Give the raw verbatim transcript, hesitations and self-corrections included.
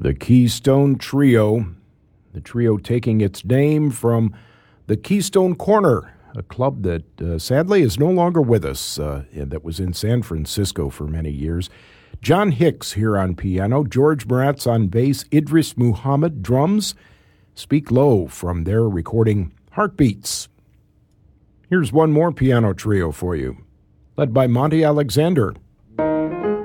The Keystone Trio, the trio taking its name from the Keystone Corner, a club that uh, sadly is no longer with us, uh, and that was in San Francisco for many years. John Hicks here on piano, George Maratz on bass, Idris Muhammad drums. Speak Low from their recording Heartbeats. Here's one more piano trio for you, led by Monty Alexander.